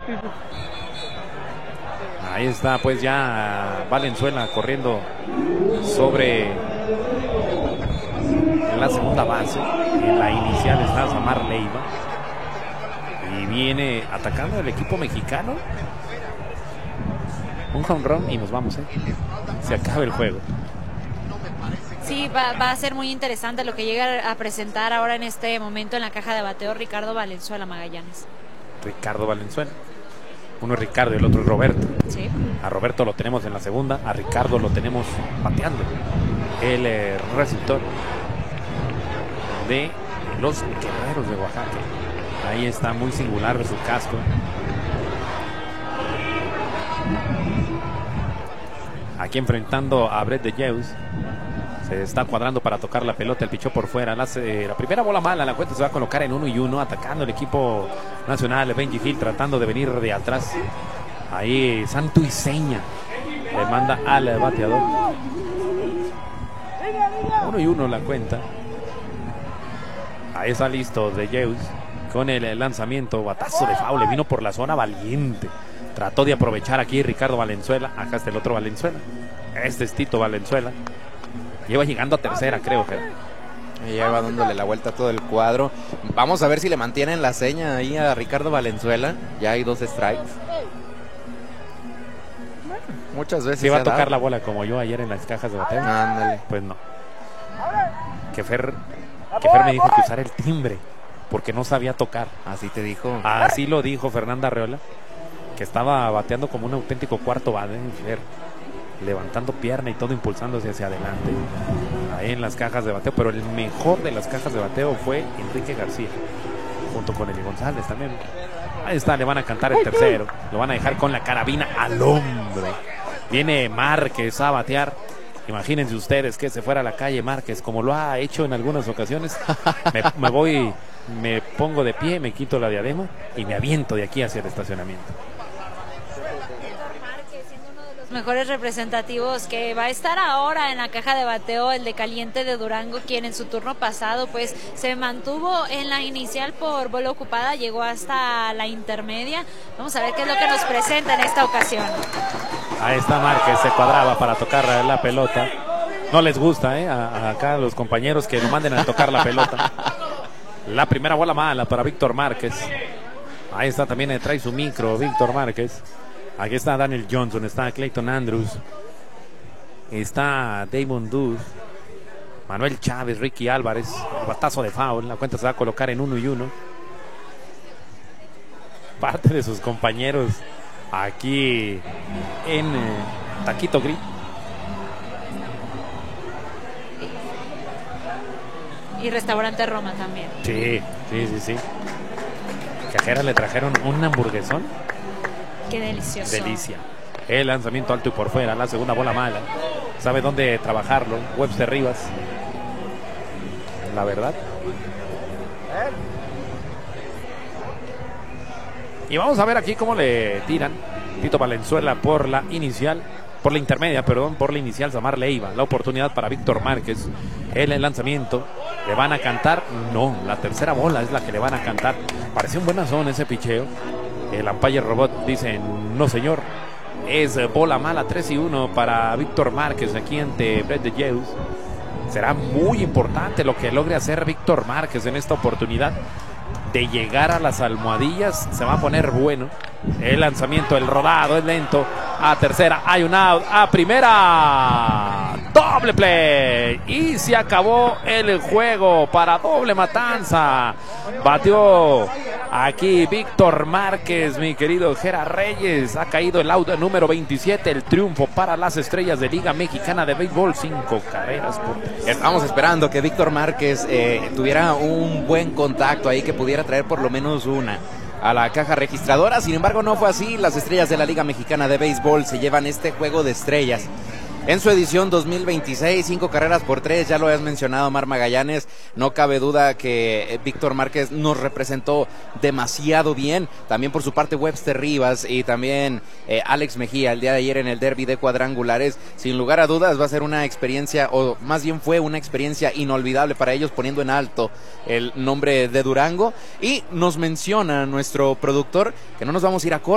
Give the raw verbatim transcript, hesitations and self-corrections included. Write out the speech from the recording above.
Ahí está pues ya Valenzuela corriendo sobre en la segunda base. En la inicial está Samar Leiva. Y viene atacando el equipo mexicano. Un home run y nos vamos, ¿eh? Se acaba el juego. Sí, va, va a ser muy interesante lo que llega a presentar ahora en este momento en la caja de bateo Ricardo Valenzuela Magallanes. Ricardo Valenzuela. Uno es Ricardo y el otro es Roberto. Sí. A Roberto lo tenemos en la segunda, a Ricardo lo tenemos bateando. El eh, receptor de los Guerreros de Oaxaca. Ahí está muy singular su casco. Aquí enfrentando a Brett de Jeus. Se está cuadrando para tocar la pelota, el pichó por fuera. La, eh, la primera bola mala, la cuenta se va a colocar en uno y uno, atacando el equipo nacional. Benji Hill tratando de venir de atrás. Ahí Santo y Seña le manda al bateador. Uno y uno la cuenta. Ahí está listo de Jeus con el lanzamiento, batazo de foul, le vino por la zona valiente. Trató de aprovechar aquí Ricardo Valenzuela. Acá está el otro Valenzuela. Este es Tito Valenzuela. Lleva llegando a tercera, creo que. Lleva dándole la vuelta a todo el cuadro. Vamos a ver si le mantienen la seña ahí a Ricardo Valenzuela. Ya hay dos strikes. Bueno, muchas veces. Si va a tocar dado la bola como yo ayer en las cajas de bateo. Ándale. Pues no. Que Fer, que Fer me dijo que usara el timbre porque no sabía tocar. Así te dijo. Así lo dijo Fernanda Arreola, que estaba bateando como un auténtico cuarto bate, Fer, levantando pierna y todo, impulsándose hacia adelante ahí en las cajas de bateo. Pero el mejor de las cajas de bateo fue Enrique García, junto con Eli González también. Ahí está, le van a cantar el tercero, lo van a dejar con la carabina al hombro. Viene Márquez a batear. Imagínense ustedes que se fuera a la calle Márquez, como lo ha hecho en algunas ocasiones. me, me voy, me pongo de pie, me quito la diadema y me aviento de aquí hacia el estacionamiento. Mejores representativos que va a estar ahora en la caja de bateo, el de Caliente de Durango, quien en su turno pasado pues se mantuvo en la inicial por bola ocupada, llegó hasta la intermedia. Vamos a ver qué es lo que nos presenta en esta ocasión. Ahí está Márquez, se cuadraba para tocar la pelota. No les gusta, ¿eh? A, a acá los compañeros que lo manden a tocar la pelota. La primera bola mala para Víctor Márquez. Ahí está, también trae su micro Víctor Márquez. Aquí está Daniel Johnson, está Clayton Andrews, está Damon Duz, Manuel Chávez, Ricky Álvarez, batazo de foul, la cuenta se va a colocar en uno y uno. Parte de sus compañeros aquí en eh, Taquito Gris. Y Restaurante Roma también. Sí, sí, sí, sí. Cajera le trajeron un hamburguesón. Qué delicioso. Delicia. El lanzamiento alto y por fuera, la segunda bola mala. Sabe dónde trabajarlo, Webster Rivas. La verdad. Y vamos a ver aquí cómo le tiran Tito Valenzuela por la inicial, por la intermedia, perdón, por la inicial Samar Leiva. La oportunidad para Víctor Márquez. El lanzamiento. ¿Le van a cantar? No, la tercera bola es la que le van a cantar. Pareció un buena zona ese picheo. El umpire robot dice no señor, es bola mala. Tres y uno para Víctor Márquez aquí ante Brett de Jeus. Será muy importante lo que logre hacer Víctor Márquez en esta oportunidad de llegar a las almohadillas. Se va a poner bueno. El lanzamiento, el rodado es lento. A tercera, hay un out. A primera, doble play. Y se acabó el juego para doble matanza. Batió aquí Víctor Márquez, mi querido Jera Reyes. Ha caído el out número veintisiete. El triunfo para las Estrellas de Liga Mexicana de Béisbol. Cinco carreras por tres. Estamos esperando que Víctor Márquez eh, tuviera un buen contacto ahí, que pudiera traer por lo menos una a la caja registradora. Sin embargo, no fue así. Las Estrellas de la Liga Mexicana de Béisbol se llevan este juego de estrellas en su edición dos mil veintiséis, cinco carreras por tres. Ya lo has mencionado, Mar Magallanes. No cabe duda que Víctor Márquez nos representó demasiado bien. También por su parte Webster Rivas y también eh, Alex Mejía el día de ayer en el derbi de cuadrangulares. Sin lugar a dudas va a ser una experiencia, o más bien fue una experiencia inolvidable para ellos, poniendo en alto el nombre de Durango. Y nos menciona nuestro productor que no nos vamos a ir a corte.